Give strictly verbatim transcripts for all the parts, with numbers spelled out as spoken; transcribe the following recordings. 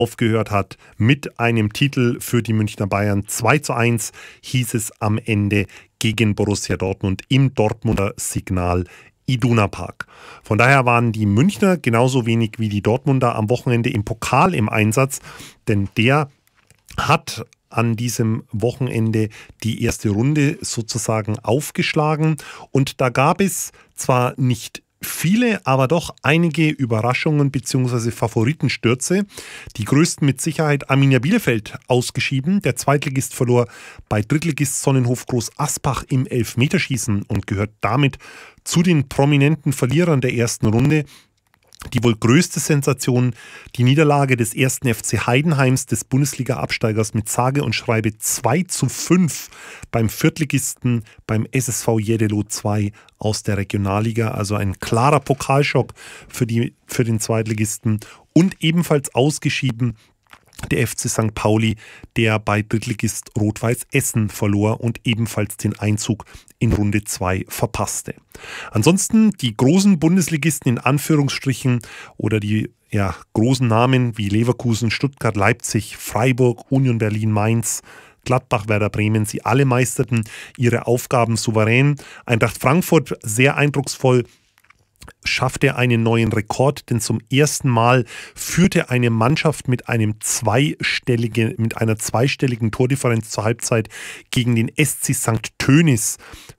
aufgehört hat mit einem Titel für die Münchner Bayern. zwei zu eins hieß es am Ende gegen Borussia Dortmund im Dortmunder Signal Iduna Park. Von daher waren die Münchner genauso wenig wie die Dortmunder am Wochenende im Pokal im Einsatz, denn der hat an diesem Wochenende die erste Runde sozusagen aufgeschlagen und da gab es zwar nicht viele, aber doch einige Überraschungen bzw. Favoritenstürze. Die größten mit Sicherheit Arminia Bielefeld ausgeschieden. Der Zweitligist verlor bei Drittligist Sonnenhof Groß Asbach im Elfmeterschießen und gehört damit zu den prominenten Verlierern der ersten Runde. Die wohl größte Sensation, die Niederlage des ersten F C Heidenheims, des Bundesliga-Absteigers mit sage und schreibe zwei zu fünf beim Viertligisten, beim S S V Jeddelo zwei aus der Regionalliga. Also ein klarer Pokalschock für, die, für den Zweitligisten und ebenfalls ausgeschieden der F C Sankt Pauli, der bei Drittligist Rot-Weiß Essen verlor und ebenfalls den Einzug in Runde zwei verpasste. Ansonsten die großen Bundesligisten in Anführungsstrichen oder die ja, großen Namen wie Leverkusen, Stuttgart, Leipzig, Freiburg, Union Berlin, Mainz, Gladbach, Werder Bremen, sie alle meisterten ihre Aufgaben souverän. Eintracht Frankfurt sehr eindrucksvoll, schaffte einen neuen Rekord, denn zum ersten Mal führte eine Mannschaft mit einem zweistelligen, mit einer zweistelligen Tordifferenz zur Halbzeit gegen den S C Sankt Tönis.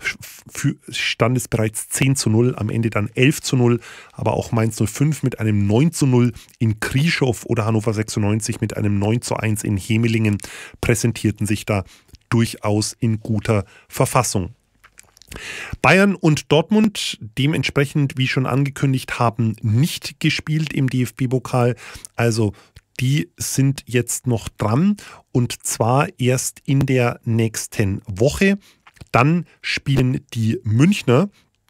Stand es bereits zehn zu null, am Ende dann elf zu null, aber auch Mainz null fünf mit einem neun zu null in Krieschow oder Hannover sechsundneunzig mit einem neun zu eins in Hemelingen präsentierten sich da durchaus in guter Verfassung. Bayern und Dortmund dementsprechend, wie schon angekündigt, haben nicht gespielt im D F B-Pokal. Also die sind jetzt noch dran und zwar erst in der nächsten Woche. Dann spielen die Münchner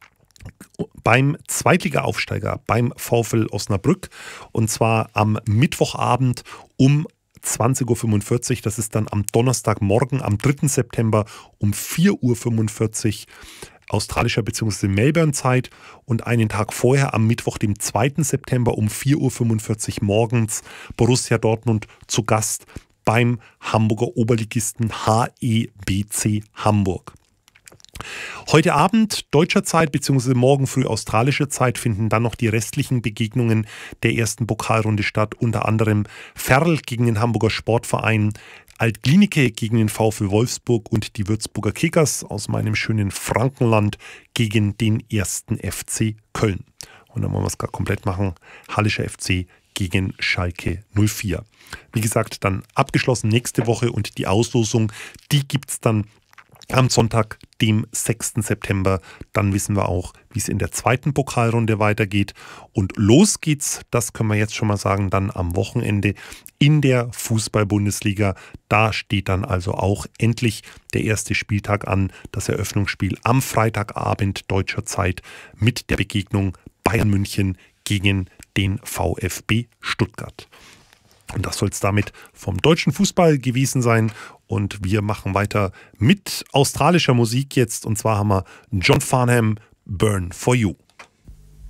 beim Zweitliga-Aufsteiger, beim VfL Osnabrück und zwar am Mittwochabend um zwanzig Uhr fünfundvierzig, das ist dann am Donnerstagmorgen, am dritten September um vier Uhr fünfundvierzig australischer bzw. Melbourne-Zeit und einen Tag vorher am Mittwoch, dem zweiten September um vier Uhr fünfundvierzig morgens Borussia Dortmund zu Gast beim Hamburger Oberligisten H E B C Hamburg. Heute Abend deutscher Zeit bzw. morgen früh australischer Zeit finden dann noch die restlichen Begegnungen der ersten Pokalrunde statt. Unter anderem Ferl gegen den Hamburger Sportverein, Alt-Glienicke gegen den VfL Wolfsburg und die Würzburger Kickers aus meinem schönen Frankenland gegen den ersten F C Köln. Und dann wollen wir es gar komplett machen. Hallischer F C gegen Schalke null vier. Wie gesagt, dann abgeschlossen nächste Woche und die Auslosung, die gibt es dann am Sonntag, dem sechsten September. Dann wissen wir auch, wie es in der zweiten Pokalrunde weitergeht. Und los geht's, das können wir jetzt schon mal sagen, dann am Wochenende in der Fußball-Bundesliga. Da steht dann also auch endlich der erste Spieltag an, das Eröffnungsspiel am Freitagabend deutscher Zeit mit der Begegnung Bayern München gegen den VfB Stuttgart. Und das soll es damit vom deutschen Fußball gewesen sein. Und wir machen weiter mit australischer Musik jetzt. Und zwar haben wir John Farnham, Burn for You.